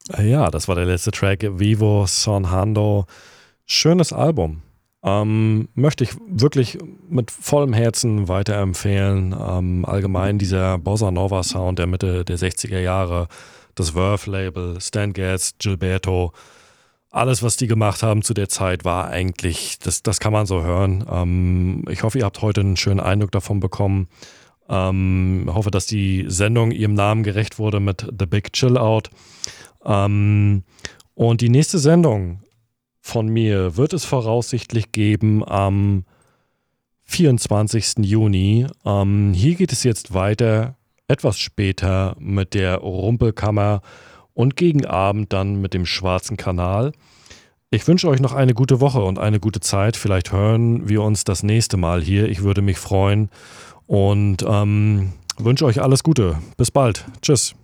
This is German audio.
Ja, das war der letzte Track. Vivo Son Hando. Schönes Album. Möchte ich wirklich mit vollem Herzen weiterempfehlen. Allgemein dieser Bossa Nova Sound der Mitte der 60er Jahre, das Verve-Label, Stan Getz, Gilberto, alles, was die gemacht haben zu der Zeit, war eigentlich, das kann man so hören. Ich hoffe, ihr habt heute einen schönen Eindruck davon bekommen. Hoffe, dass die Sendung ihrem Namen gerecht wurde mit The Big Chill Out. Und die nächste Sendung von mir wird es voraussichtlich geben am 24. Juni. Hier geht es jetzt weiter, etwas später mit der Rumpelkammer und gegen Abend dann mit dem Schwarzen Kanal. Ich wünsche euch noch eine gute Woche und eine gute Zeit. Vielleicht hören wir uns das nächste Mal hier. Ich würde mich freuen und wünsche euch alles Gute. Bis bald. Tschüss.